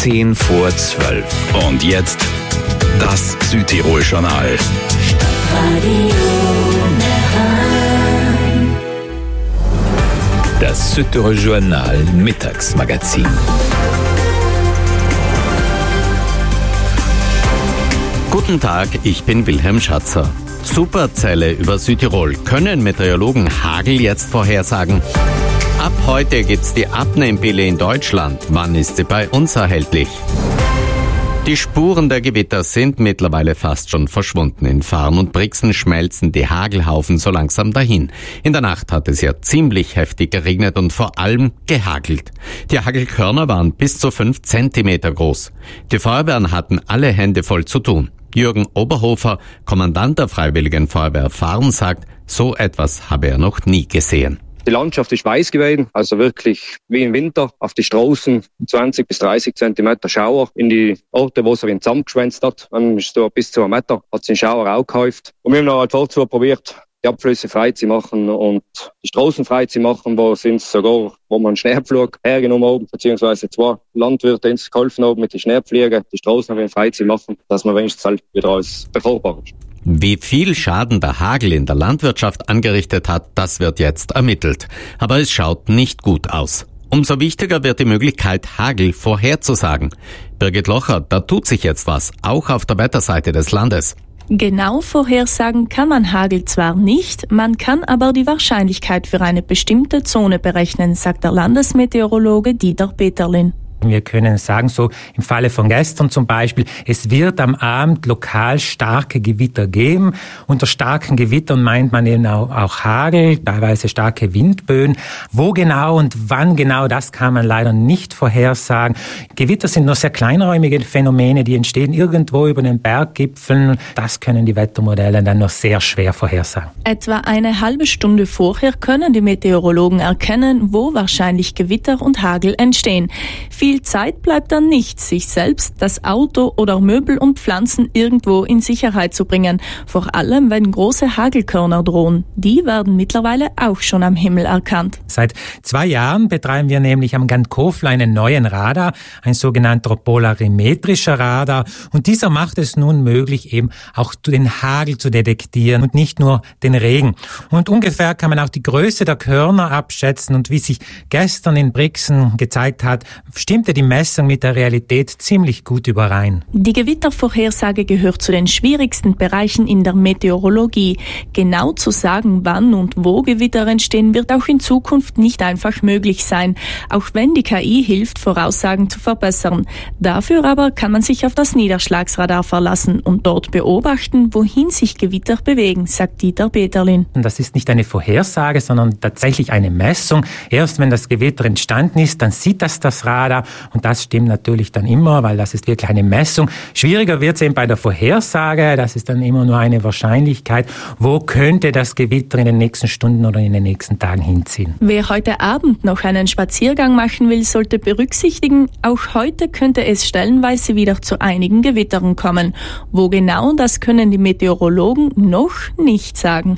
10 vor 12. Und jetzt das Südtirol-Journal. Das Südtirol-Journal Mittagsmagazin. Guten Tag, ich bin Wilhelm Schatzer. Superzelle über Südtirol. Können Meteorologen Hagel jetzt vorhersagen? Ab heute gibt's die Abnehmpille in Deutschland. Wann ist sie bei uns erhältlich? Die Spuren der Gewitter sind mittlerweile fast schon verschwunden. In Farn und Brixen schmelzen die Hagelhaufen so langsam dahin. In der Nacht hat es ja ziemlich heftig geregnet und vor allem gehagelt. Die Hagelkörner waren bis zu 5 Zentimeter groß. Die Feuerwehren hatten alle Hände voll zu tun. Jürgen Oberhofer, Kommandant der Freiwilligen Feuerwehr Farn, sagt, so etwas habe er noch nie gesehen. Die Landschaft ist weiß gewesen, also wirklich wie im Winter. Auf die Straßen 20 bis 30 Zentimeter Schauer. In die Orte, wo es ein zusammengeschwänzt hat, dann ist so bis zu 1 Meter, hat es den Schauer auch gehäuft. Und wir haben noch halt vorzu probiert, die Abflüsse frei zu machen und die Straßen frei zu machen, wo man einen Schneepflug hergenommen haben, beziehungsweise 2 Landwirte uns geholfen haben mit den Schneepfliegen, die Straßen frei zu machen, dass man wenigstens halt wieder alles befahrbar ist. Wie viel Schaden der Hagel in der Landwirtschaft angerichtet hat, das wird jetzt ermittelt. Aber es schaut nicht gut aus. Umso wichtiger wird die Möglichkeit, Hagel vorherzusagen. Birgit Locher, da tut sich jetzt was, auch auf der Wetterseite des Landes. Genau vorhersagen kann man Hagel zwar nicht, man kann aber die Wahrscheinlichkeit für eine bestimmte Zone berechnen, sagt der Landesmeteorologe Dieter Peterlin. Wir können sagen, so im Falle von gestern zum Beispiel, es wird am Abend lokal starke Gewitter geben. Unter starken Gewittern meint man eben auch Hagel, teilweise starke Windböen. Wo genau und wann genau, das kann man leider nicht vorhersagen. Gewitter sind nur sehr kleinräumige Phänomene, die entstehen irgendwo über den Berggipfeln. Das können die Wettermodelle dann nur sehr schwer vorhersagen. Etwa eine halbe Stunde vorher können die Meteorologen erkennen, wo wahrscheinlich Gewitter und Hagel entstehen. Viel Zeit bleibt dann nicht, sich selbst, das Auto oder Möbel und Pflanzen irgendwo in Sicherheit zu bringen. Vor allem, wenn große Hagelkörner drohen. Die werden mittlerweile auch schon am Himmel erkannt. Seit 2 Jahren betreiben wir nämlich am Gantkofel einen neuen Radar, ein sogenannter polarimetrischer Radar. Und dieser macht es nun möglich, eben auch den Hagel zu detektieren und nicht nur den Regen. Und ungefähr kann man auch die Größe der Körner abschätzen. Und wie sich gestern in Brixen gezeigt hat, stimmte die Messung mit der Realität ziemlich gut überein. Die Gewittervorhersage gehört zu den schwierigsten Bereichen in der Meteorologie. Genau zu sagen, wann und wo Gewitter entstehen, wird auch in Zukunft nicht einfach möglich sein, auch wenn die KI hilft, Voraussagen zu verbessern. Dafür aber kann man sich auf das Niederschlagsradar verlassen und dort beobachten, wohin sich Gewitter bewegen, sagt Dieter Peterlin. Das ist nicht eine Vorhersage, sondern tatsächlich eine Messung. Erst wenn das Gewitter entstanden ist, dann sieht das Radar. Und das stimmt natürlich dann immer, weil das ist wirklich eine Messung. Schwieriger wird es eben bei der Vorhersage. Das ist dann immer nur eine Wahrscheinlichkeit. Wo könnte das Gewitter in den nächsten Stunden oder in den nächsten Tagen hinziehen? Wer heute Abend noch einen Spaziergang machen will, sollte berücksichtigen, auch heute könnte es stellenweise wieder zu einigen Gewittern kommen. Wo genau, das können die Meteorologen noch nicht sagen.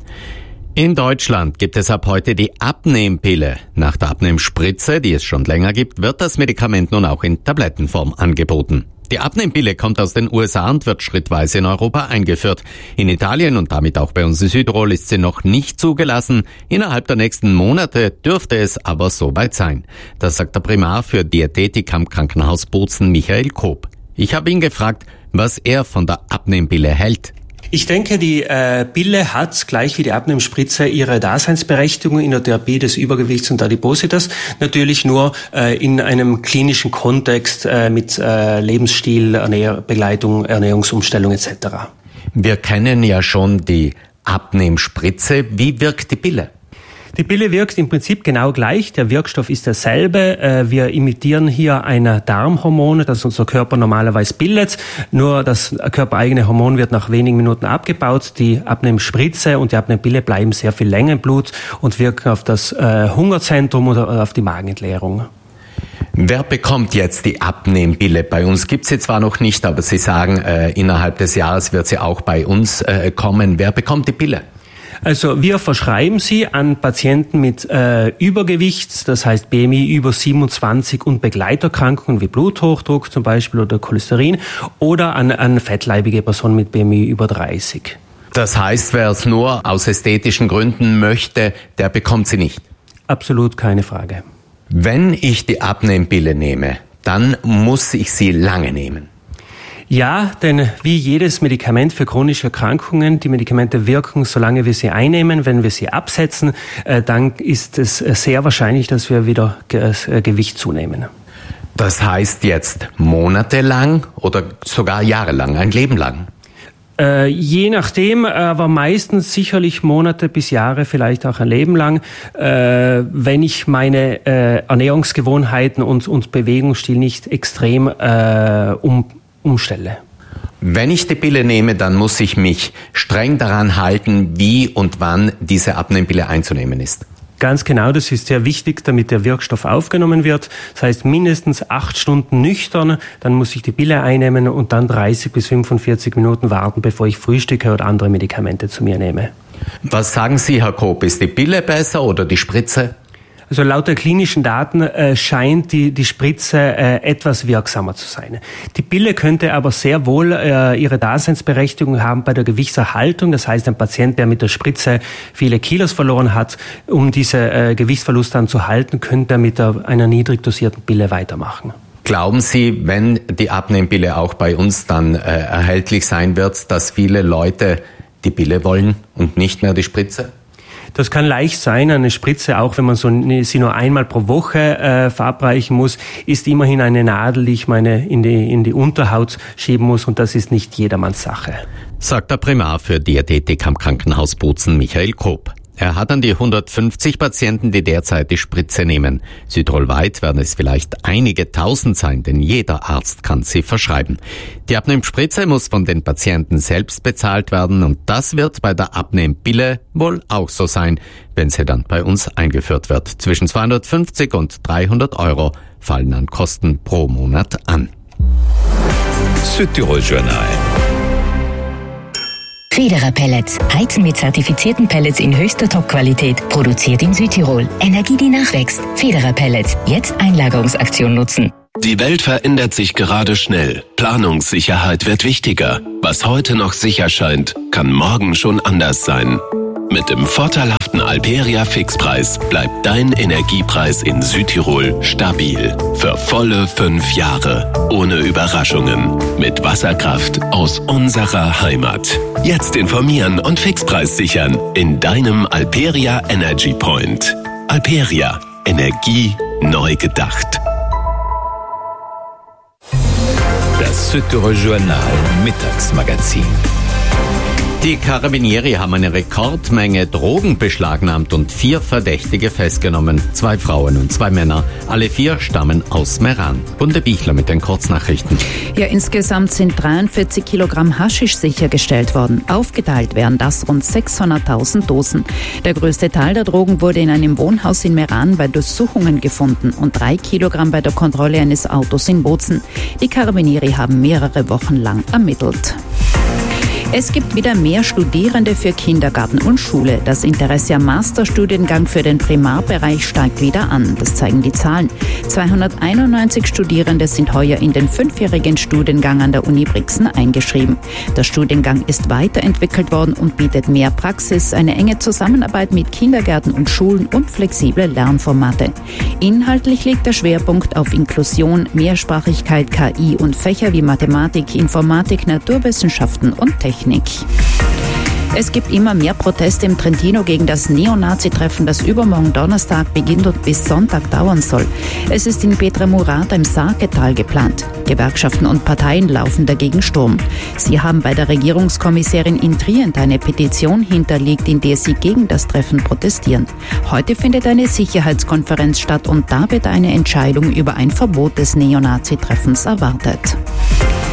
In Deutschland gibt es ab heute die Abnehmpille. Nach der Abnehmspritze, die es schon länger gibt, wird das Medikament nun auch in Tablettenform angeboten. Die Abnehmpille kommt aus den USA und wird schrittweise in Europa eingeführt. In Italien und damit auch bei uns in Südtirol ist sie noch nicht zugelassen. Innerhalb der nächsten Monate dürfte es aber soweit sein. Das sagt der Primar für Diätetik am Krankenhaus Bozen, Michael Koop. Ich habe ihn gefragt, was er von der Abnehmpille hält. Ich denke, die Pille hat gleich wie die Abnehmspritze ihre Daseinsberechtigung in der Therapie des Übergewichts und Adipositas. Natürlich nur in einem klinischen Kontext mit Lebensstil, Begleitung, Ernährungsumstellung etc. Wir kennen ja schon die Abnehmspritze. Wie wirkt die Pille? Die Pille wirkt im Prinzip genau gleich. Der Wirkstoff ist derselbe. Wir imitieren hier ein Darmhormon, das unser Körper normalerweise bildet. Nur das körpereigene Hormon wird nach wenigen Minuten abgebaut. Die Abnehmspritze und die Abnehmpille bleiben sehr viel länger im Blut und wirken auf das Hungerzentrum oder auf die Magenentleerung. Wer bekommt jetzt die Abnehmpille? Bei uns gibt sie zwar noch nicht, aber Sie sagen, innerhalb des Jahres wird sie auch bei uns kommen. Wer bekommt die Pille? Also wir verschreiben sie an Patienten mit Übergewicht, das heißt BMI über 27 und Begleiterkrankungen wie Bluthochdruck zum Beispiel oder Cholesterin, oder an fettleibige Personen mit BMI über 30. Das heißt, wer es nur aus ästhetischen Gründen möchte, der bekommt sie nicht? Absolut keine Frage. Wenn ich die Abnehmpille nehme, dann muss ich sie lange nehmen. Ja, denn wie jedes Medikament für chronische Erkrankungen, die Medikamente wirken, solange wir sie einnehmen. Wenn wir sie absetzen, dann ist es sehr wahrscheinlich, dass wir wieder Gewicht zunehmen. Das heißt jetzt monatelang oder sogar jahrelang, ein Leben lang? Je nachdem, aber meistens sicherlich Monate bis Jahre, vielleicht auch ein Leben lang, wenn ich meine Ernährungsgewohnheiten und Bewegungsstil nicht extrem umstelle. Wenn ich die Pille nehme, dann muss ich mich streng daran halten, wie und wann diese Abnehmpille einzunehmen ist. Ganz genau, das ist sehr wichtig, damit der Wirkstoff aufgenommen wird. Das heißt mindestens 8 Stunden nüchtern, dann muss ich die Pille einnehmen und dann 30 bis 45 Minuten warten, bevor ich frühstücke oder andere Medikamente zu mir nehme. Was sagen Sie, Herr Koop, ist die Pille besser oder die Spritze? Also laut der klinischen Daten scheint die Spritze etwas wirksamer zu sein. Die Pille könnte aber sehr wohl ihre Daseinsberechtigung haben bei der Gewichtserhaltung. Das heißt, ein Patient, der mit der Spritze viele Kilos verloren hat, um diese Gewichtsverlust dann zu halten, könnte mit einer niedrig dosierten Pille weitermachen. Glauben Sie, wenn die Abnehmpille auch bei uns dann erhältlich sein wird, dass viele Leute die Pille wollen und nicht mehr die Spritze? Das kann leicht sein. Eine Spritze, auch wenn man sie nur einmal pro Woche verabreichen muss, ist immerhin eine Nadel, die ich in die Unterhaut schieben muss, und das ist nicht jedermanns Sache. Sagt der Primar für Diätetik am Krankenhaus Bozen, Michael Koop. Er hat an die 150 Patienten, die derzeit die Spritze nehmen. Südtirolweit werden es vielleicht einige Tausend sein, denn jeder Arzt kann sie verschreiben. Die Abnehmspritze muss von den Patienten selbst bezahlt werden, und das wird bei der Abnehmpille wohl auch so sein, wenn sie dann bei uns eingeführt wird. Zwischen 250 und 300 € fallen an Kosten pro Monat an. Südtirol Journal. Federer Pellets. Heizen mit zertifizierten Pellets in höchster Top-Qualität. Produziert in Südtirol. Energie, die nachwächst. Federer Pellets. Jetzt Einlagerungsaktion nutzen. Die Welt verändert sich gerade schnell. Planungssicherheit wird wichtiger. Was heute noch sicher scheint, kann morgen schon anders sein. Mit dem vorteilhaften Alperia Fixpreis bleibt dein Energiepreis in Südtirol stabil. Für volle 5 Jahre. Ohne Überraschungen. Mit Wasserkraft aus unserer Heimat. Jetzt informieren und Fixpreis sichern in deinem Alperia Energy Point. Alperia. Energie neu gedacht. Das Südtirol Journal Mittagsmagazin. Die Carabinieri haben eine Rekordmenge Drogen beschlagnahmt und 4 Verdächtige festgenommen. 2 Frauen und 2 Männer. Alle 4 stammen aus Meran. Bunde Bichler mit den Kurznachrichten. Ja, insgesamt sind 43 Kilogramm Haschisch sichergestellt worden. Aufgeteilt wären das rund 600.000 Dosen. Der größte Teil der Drogen wurde in einem Wohnhaus in Meran bei Durchsuchungen gefunden und 3 Kilogramm bei der Kontrolle eines Autos in Bozen. Die Carabinieri haben mehrere Wochen lang ermittelt. Es gibt wieder mehr Studierende für Kindergarten und Schule. Das Interesse am Masterstudiengang für den Primarbereich steigt wieder an. Das zeigen die Zahlen. 291 Studierende sind heuer in den 5-jährigen Studiengang an der Uni Brixen eingeschrieben. Der Studiengang ist weiterentwickelt worden und bietet mehr Praxis, eine enge Zusammenarbeit mit Kindergärten und Schulen und flexible Lernformate. Inhaltlich liegt der Schwerpunkt auf Inklusion, Mehrsprachigkeit, KI und Fächer wie Mathematik, Informatik, Naturwissenschaften und Technik. Es gibt immer mehr Proteste im Trentino gegen das Neonazi-Treffen, das übermorgen Donnerstag beginnt und bis Sonntag dauern soll. Es ist in Petra-Murata im Sarketal geplant. Gewerkschaften und Parteien laufen dagegen Sturm. Sie haben bei der Regierungskommissarin in Trient eine Petition hinterlegt, in der sie gegen das Treffen protestieren. Heute findet eine Sicherheitskonferenz statt und da wird eine Entscheidung über ein Verbot des Neonazi-Treffens erwartet.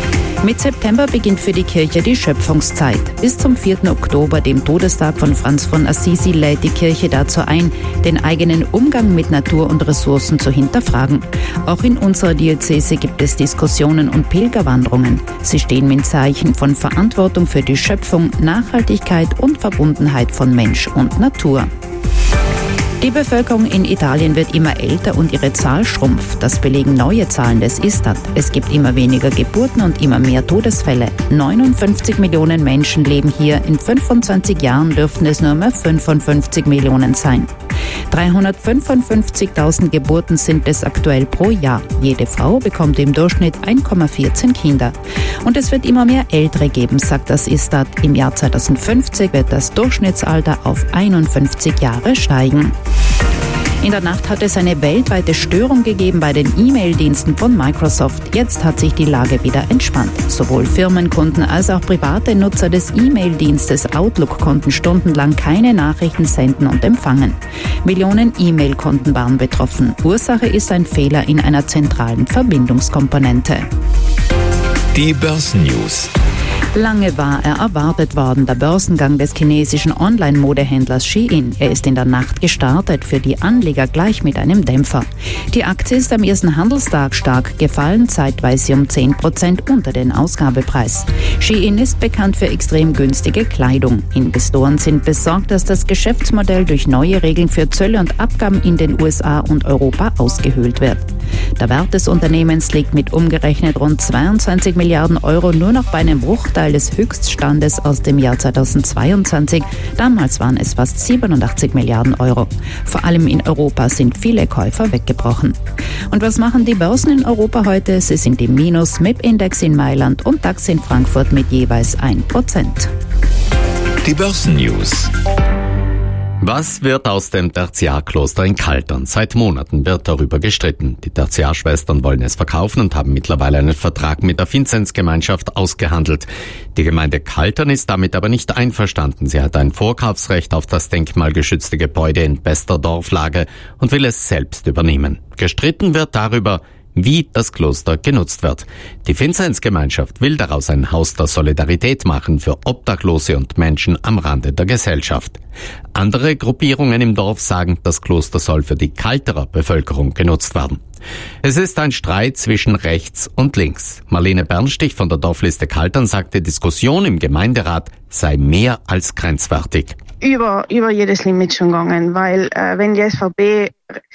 Mit September beginnt für die Kirche die Schöpfungszeit. Bis zum 4. Oktober, dem Todestag von Franz von Assisi, lädt die Kirche dazu ein, den eigenen Umgang mit Natur und Ressourcen zu hinterfragen. Auch in unserer Diözese gibt es Diskussionen und Pilgerwanderungen. Sie stehen im Zeichen von Verantwortung für die Schöpfung, Nachhaltigkeit und Verbundenheit von Mensch und Natur. Die Bevölkerung in Italien wird immer älter und ihre Zahl schrumpft. Das belegen neue Zahlen des Istat. Es gibt immer weniger Geburten und immer mehr Todesfälle. 59 Millionen Menschen leben hier. In 25 Jahren dürften es nur mehr 55 Millionen sein. 355.000 Geburten sind es aktuell pro Jahr. Jede Frau bekommt im Durchschnitt 1,14 Kinder. Und es wird immer mehr Ältere geben, sagt das Istat. Im Jahr 2050 wird das Durchschnittsalter auf 51 Jahre steigen. In der Nacht hat es eine weltweite Störung gegeben bei den E-Mail-Diensten von Microsoft. Jetzt hat sich die Lage wieder entspannt. Sowohl Firmenkunden als auch private Nutzer des E-Mail-Dienstes Outlook konnten stundenlang keine Nachrichten senden und empfangen. Millionen E-Mail-Konten waren betroffen. Ursache ist ein Fehler in einer zentralen Verbindungskomponente. Die Börsennews. Lange war er erwartet worden, der Börsengang des chinesischen Online-Modehändlers Shein. Er ist in der Nacht gestartet, für die Anleger gleich mit einem Dämpfer. Die Aktie ist am ersten Handelstag stark gefallen, zeitweise um 10% unter den Ausgabepreis. Shein ist bekannt für extrem günstige Kleidung. Investoren sind besorgt, dass das Geschäftsmodell durch neue Regeln für Zölle und Abgaben in den USA und Europa ausgehöhlt wird. Der Wert des Unternehmens liegt mit umgerechnet rund 22 Milliarden Euro nur noch bei einem Bruchteil des Höchststandes aus dem Jahr 2022. Damals waren es fast 87 Milliarden Euro. Vor allem in Europa sind viele Käufer weggebrochen. Und was machen die Börsen in Europa heute? Sie sind im Minus, MIP-Index in Mailand und DAX in Frankfurt mit jeweils 1%. Die Börsennews. Was wird aus dem Tertiarkloster in Kaltern? Seit Monaten wird darüber gestritten. Die Tertiarschwestern wollen es verkaufen und haben mittlerweile einen Vertrag mit der Vinzenzgemeinschaft ausgehandelt. Die Gemeinde Kaltern ist damit aber nicht einverstanden. Sie hat ein Vorkaufsrecht auf das denkmalgeschützte Gebäude in bester Dorflage und will es selbst übernehmen. Gestritten wird darüber, wie das Kloster genutzt wird. Die Vinzenzgemeinschaft will daraus ein Haus der Solidarität machen für Obdachlose und Menschen am Rande der Gesellschaft. Andere Gruppierungen im Dorf sagen, das Kloster soll für die Kalterer Bevölkerung genutzt werden. Es ist ein Streit zwischen rechts und links. Marlene Bernstich von der Dorfliste Kaltern sagte, Diskussion im Gemeinderat sei mehr als grenzwertig. Über jedes Limit schon gegangen, weil wenn die SVP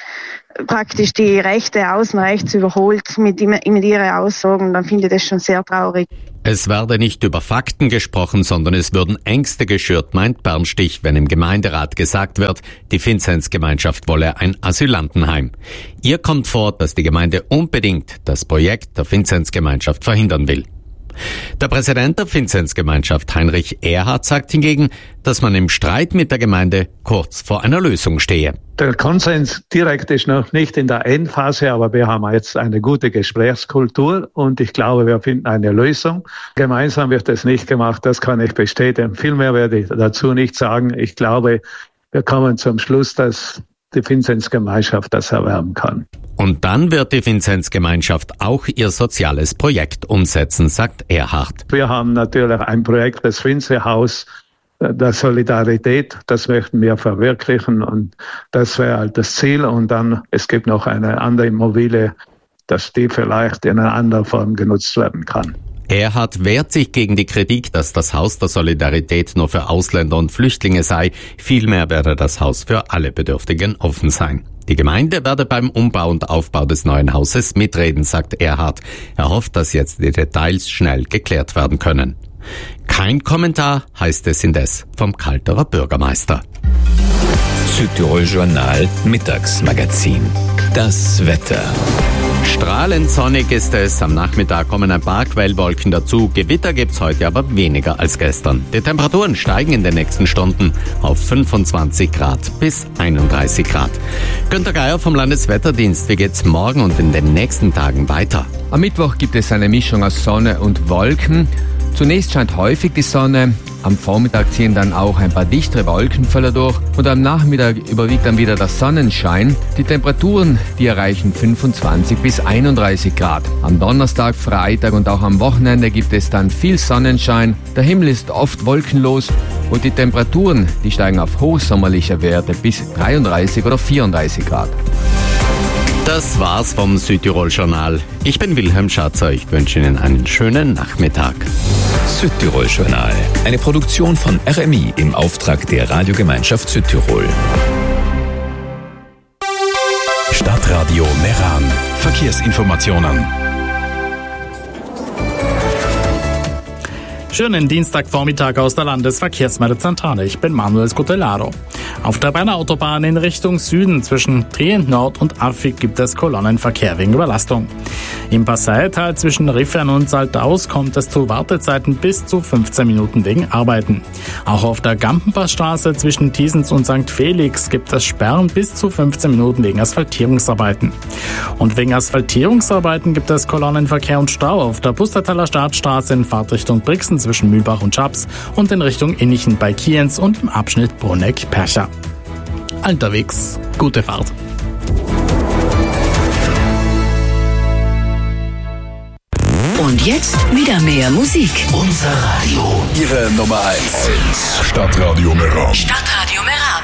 praktisch die Rechte außen rechts überholt mit ihren Aussagen, dann finde ich das schon sehr traurig. Es werde nicht über Fakten gesprochen, sondern es würden Ängste geschürt, meint Bernstich, wenn im Gemeinderat gesagt wird, die Vinzenzgemeinschaft wolle ein Asylantenheim. Ihr kommt vor, dass die Gemeinde unbedingt das Projekt der Vinzenzgemeinschaft verhindern will. Der Präsident der Vinzenzgemeinschaft, Heinrich Erhardt, sagt hingegen, dass man im Streit mit der Gemeinde kurz vor einer Lösung stehe. Der Konsens direkt ist noch nicht in der Endphase, aber wir haben jetzt eine gute Gesprächskultur und ich glaube, wir finden eine Lösung. Gemeinsam wird es nicht gemacht, das kann ich bestätigen. Viel mehr werde ich dazu nicht sagen. Ich glaube, wir kommen zum Schluss, dass die Vinzenzgemeinschaft das erwerben kann. Und dann wird die Vinzenzgemeinschaft auch ihr soziales Projekt umsetzen, sagt Erhardt. Wir haben natürlich ein Projekt, das Vinzehaus der Solidarität, das möchten wir verwirklichen und das wäre halt das Ziel. Und dann, es gibt noch eine andere Immobilie, dass die vielleicht in einer anderen Form genutzt werden kann. Erhardt wehrt sich gegen die Kritik, dass das Haus der Solidarität nur für Ausländer und Flüchtlinge sei. Vielmehr werde das Haus für alle Bedürftigen offen sein. Die Gemeinde werde beim Umbau und Aufbau des neuen Hauses mitreden, sagt Erhardt. Er hofft, dass jetzt die Details schnell geklärt werden können. Kein Kommentar, heißt es indes vom Kalterer Bürgermeister. Südtirol Journal Mittagsmagazin. Das Wetter. Strahlend sonnig ist es. Am Nachmittag kommen ein paar Quellwolken dazu. Gewitter gibt's heute aber weniger als gestern. Die Temperaturen steigen in den nächsten Stunden auf 25 Grad bis 31 Grad. Günter Geier vom Landeswetterdienst. Wie geht's morgen und in den nächsten Tagen weiter? Am Mittwoch gibt es eine Mischung aus Sonne und Wolken. Zunächst scheint häufig die Sonne, Am Vormittag ziehen dann auch ein paar dichtere Wolkenfelder durch und am Nachmittag überwiegt dann wieder der Sonnenschein. Die Temperaturen, die erreichen 25 bis 31 Grad. Am Donnerstag, Freitag und auch am Wochenende gibt es dann viel Sonnenschein. Der Himmel ist oft wolkenlos und die Temperaturen, die steigen auf hochsommerliche Werte bis 33 oder 34 Grad. Das war's vom Südtirol-Journal. Ich bin Wilhelm Schatzer. Ich wünsche Ihnen einen schönen Nachmittag. Südtirol-Journal. Eine Produktion von RMI im Auftrag der Radiogemeinschaft Südtirol. Stadtradio Meran. Verkehrsinformationen. Schönen Dienstagvormittag aus der Landesverkehrsmeldezentrale. Ich bin Manuel Scutellaro. Auf der Brenner Autobahn in Richtung Süden zwischen Trient Nord und Affig gibt es Kolonnenverkehr wegen Überlastung. Im Passaital zwischen Riffern und Saltaus kommt es zu Wartezeiten bis zu 15 Minuten wegen Arbeiten. Auch auf der Gampenpassstraße zwischen Thiesens und St. Felix gibt es Sperren bis zu 15 Minuten wegen Asphaltierungsarbeiten. Und wegen Asphaltierungsarbeiten gibt es Kolonnenverkehr und Stau auf der Pustertaler Startstraße in Fahrtrichtung Brixen zwischen Mühlbach und Schaps und in Richtung Innichen bei Kienz und im Abschnitt Bruneck-Percha. Unterwegs, gute Fahrt. Und jetzt wieder mehr Musik. Unser Radio. Ihre Nummer 1. Stadtradio Meran. Stadtradio Meran.